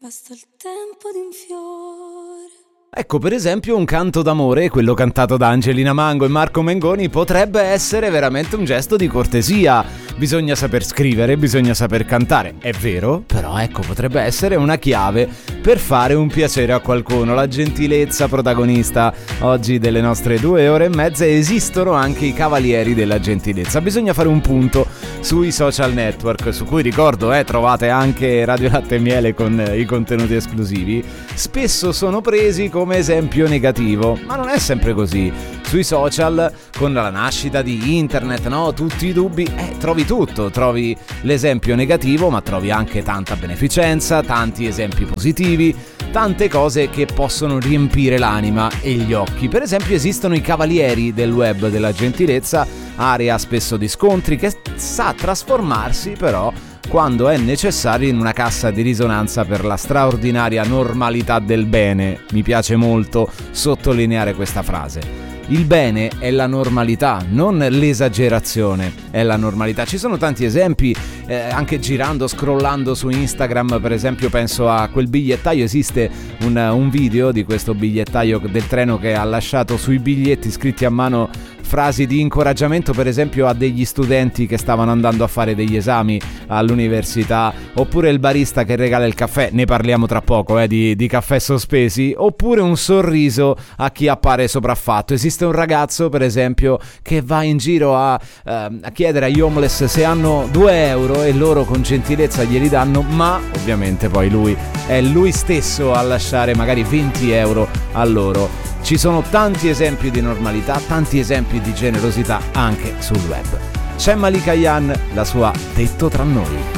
basta il tempo di un fiore. Ecco, per esempio, un canto d'amore, quello cantato da Angelina Mango e Marco Mengoni, potrebbe essere veramente un gesto di cortesia. Bisogna saper scrivere, bisogna saper cantare, è vero, però ecco, potrebbe essere una chiave per fare un piacere a qualcuno. La gentilezza protagonista oggi delle nostre 2 ore e mezza. Esistono anche i cavalieri della gentilezza. Bisogna fare un punto sui social network, su cui ricordo trovate anche Radio Latte e Miele con i contenuti esclusivi. Spesso sono presi come esempio negativo, ma non è sempre così. Sui social, con la nascita di internet, no, tutti i dubbi, trovi tutto, trovi l'esempio negativo, ma trovi anche tanta beneficenza, tanti esempi positivi, tante cose che possono riempire l'anima e gli occhi. Per esempio esistono i cavalieri del web della gentilezza, area spesso di scontri che sa trasformarsi però quando è necessario in una cassa di risonanza per la straordinaria normalità del bene. Mi piace molto sottolineare questa frase. Il bene è la normalità, non l'esagerazione, è la normalità. Ci sono tanti esempi, anche girando, scrollando su Instagram, per esempio penso a quel bigliettaio. Esiste un video di questo bigliettaio del treno che ha lasciato sui biglietti scritti a mano frasi di incoraggiamento, per esempio a degli studenti che stavano andando a fare degli esami all'università, oppure il barista che regala il caffè, ne parliamo tra poco di caffè sospesi, oppure un sorriso a chi appare sopraffatto. Esiste un ragazzo, per esempio, che va in giro a chiedere agli homeless se hanno 2 euro e loro con gentilezza glieli danno, ma ovviamente poi lui è lui stesso a lasciare magari 20 euro a loro. Ci sono tanti esempi di normalità, tanti esempi di generosità anche sul web. C'è Malika Yan, la sua Detto tra noi.